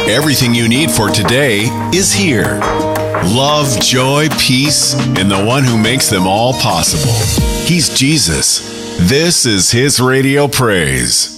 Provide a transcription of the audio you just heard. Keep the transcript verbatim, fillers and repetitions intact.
Everything you need for today is here. Love, joy, peace, in the one who makes them all possible. He's Jesus. This is His Radio Praise.